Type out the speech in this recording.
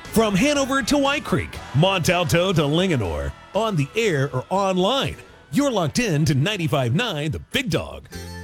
From Hanover to White Creek, Montalto to Linganore, on the air or online, you're locked in to 95.9 The Big Dog.